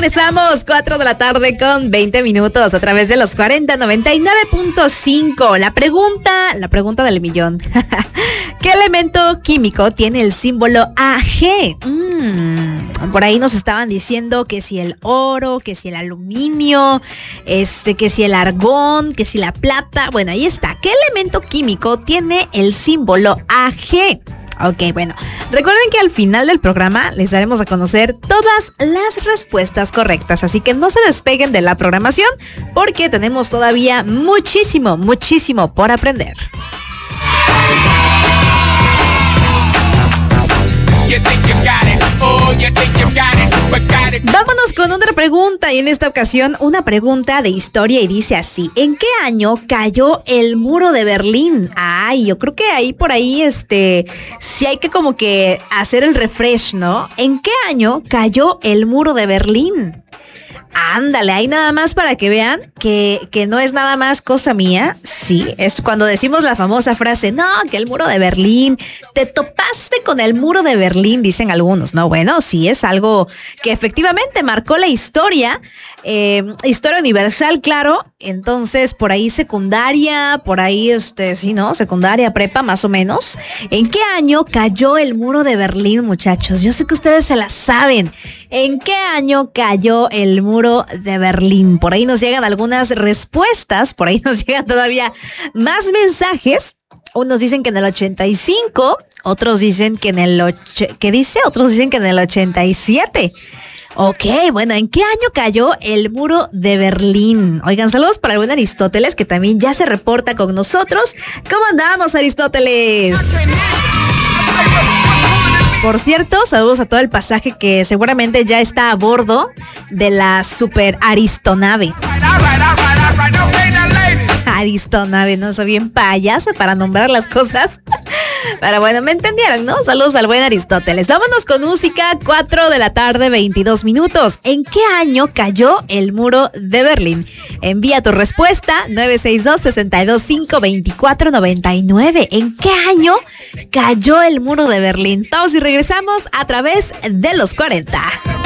regresamos, 4 de la tarde con 20 minutos a través de los 4099.5. La pregunta del millón. ¿Qué elemento químico tiene el símbolo AG? Por ahí nos estaban diciendo que si el oro, que si el aluminio, que si el argón, que si la plata. Bueno, ahí está. ¿Qué elemento químico tiene el símbolo AG? Ok, bueno, recuerden que al final del programa les daremos a conocer todas las respuestas correctas, así que no se despeguen de la programación porque tenemos todavía muchísimo por aprender. Vámonos con otra pregunta y en esta ocasión una pregunta de historia y dice así: ¿en qué año cayó el muro de Berlín? Ay, yo creo que ahí por ahí sí hay que como que hacer el refresh, ¿no? ¿En qué año cayó el muro de Berlín? Ándale, ahí nada más para que vean que no es nada más cosa mía. Sí, es cuando decimos la famosa frase, no, que el muro de Berlín, te topaste con el muro de Berlín, dicen algunos. No, bueno, sí es algo que efectivamente marcó la historia, historia universal, claro. Entonces, por ahí secundaria, por ahí, sí, ¿no? Secundaria, prepa, más o menos. ¿En qué año cayó el muro de Berlín, muchachos? Yo sé que ustedes se la saben. ¿En qué año cayó el muro de Berlín? Por ahí nos llegan algunas respuestas, por ahí nos llegan todavía más mensajes. Unos dicen que en el 85, otros dicen que en el Otros dicen que en el 87. Ok, bueno, ¿en qué año cayó el muro de Berlín? Oigan, saludos para el buen Aristóteles, que también ya se reporta con nosotros. ¿Cómo andamos, Aristóteles? Por cierto, saludos a todo el pasaje que seguramente ya está a bordo de la super Aristonave. Aristonave, no soy bien payasa para nombrar las cosas. Pero bueno, me entendieron, ¿no? Saludos al buen Aristóteles. Vámonos con música, 4 de la tarde, 22 minutos. ¿En qué año cayó el muro de Berlín? Envía tu respuesta, 962-625-2499. ¿En qué año cayó el muro de Berlín? Vamos y regresamos a través de los 40.